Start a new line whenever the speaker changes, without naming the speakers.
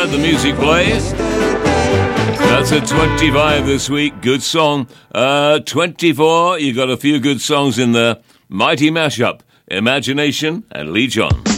let the music play. That's a 25 this week. Good song. 24, you got a few good songs in there. Mighty Mashup, Imagination, and Lee John.